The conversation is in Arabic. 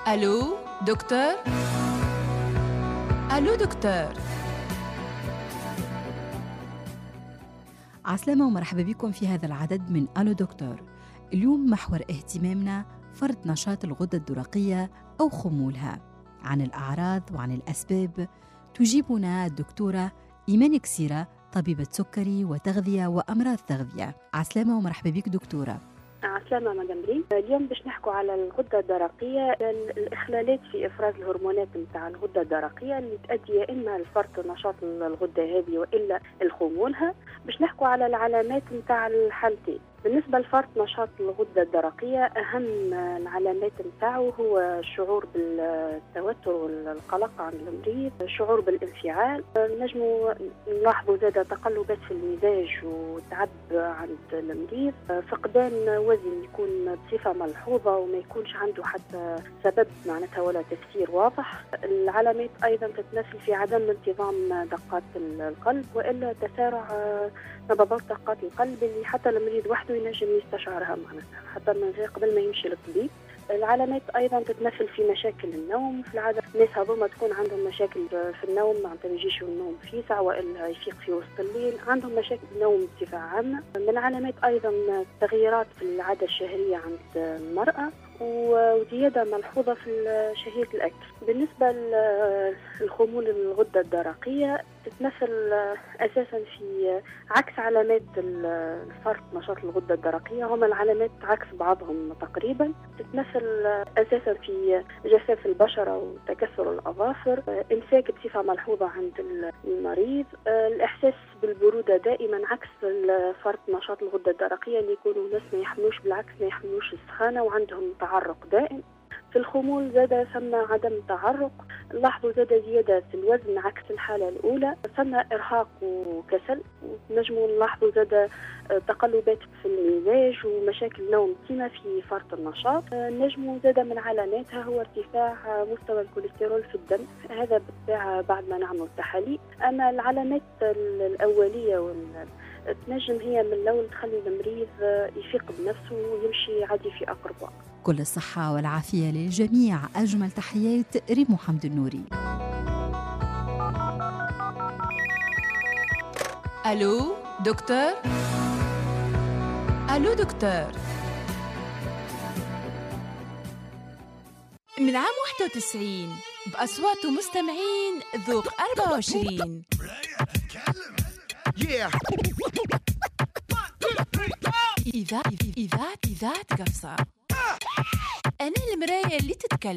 ألو دكتور. ألو دكتور. عسلامة ومرحبا بكم في هذا العدد من ألو دكتور. اليوم محور اهتمامنا فرط نشاط الغدة الدرقية أو خمولها. عن الأعراض وعن الأسباب تجيبنا الدكتورة إيمان كسيرة، طبيبة سكري وتغذية وأمراض تغذية. عسلامة ومرحبا بك دكتورة. عسلامة مدام ريم. اليوم باش نحكوا على الغدة الدرقية، الإخلالات في إفراز الهرمونات نتاع الغدة الدرقية اللي تؤدي يا إما لفرط نشاط الغدة هذه وإلا لخمولها. باش نحكوا على العلامات نتاع الحالتين. بالنسبة لفرط نشاط الغدة الدرقية، أهم العلامات نتاعو هو الشعور بالتوتر والقلق عند المريض، الشعور بالانفعال. نجموا نلاحظوا زادة تقلبات في المزاج وتعب عند المريض، فقدان وزن يكون بصفة ملحوظة وما يكونش عنده حتى سبب معناتها ولا تفسير واضح. العلامات أيضا تتمثل في عدم انتظام دقات القلب وإلا تسارع نبضات دقات القلب اللي حتى المريض وحده ينجم يستشعرها معناتها حتى من غير قبل ما يمشي للطبيب. العلامات أيضا تتمثل في مشاكل النوم. في العادة الناس هذوما تكون عندهم مشاكل في النوم، معناتها ما يجيش النوم في ساعة وإلا يفيق في وسط الليل، عندهم مشاكل النوم بصفة عامة. من العلامات أيضا تغييرات في العادة الشهرية عند المرأة وزيادة ملحوظة في شهية الأكل. بالنسبة للخمول الغدة الدرقية تتمثل أساسا في عكس علامات الفرط نشاط الغدة الدرقية، هما العلامات عكس بعضهم تقريبا. تتمثل أساسا في جفاف البشرة وتكسر الأظافر، إمساك بصفة ملحوظة عند المريض، الإحساس بالبرودة دائما عكس فرط نشاط الغدة الدرقية اللي يكونوا ناس ما يحملوش، بالعكس ما يحملوش السخانة وعندهم تعرق دائم. في الخمول زاد ثم عدم تعرق. لاحظوا زاد زيادة في الوزن عكس الحالة الأولى، ثم إرهاق وكسل. نجموا نلاحظوا زاد تقلبات في المزاج ومشاكل نوم كما في فرط النشاط. نجموا زاد من علاماتها هو ارتفاع مستوى الكوليسترول في الدم، هذا بالطبيعة بعد ما نعمل التحاليل. أما العلامات الأولية تنجم هي من الأول تخلي المريض يفيق بنفسه ويمشي عادي في أقرب وقت. كل الصحة والعافية للجميع. أجمل تحيات ريم محمد النوري. ألو دكتور. ألو دكتور. من عام 91 بأصوات مستمعين ذوق 24. إذاعة قفصة. أنا المراية اللي تتكلم.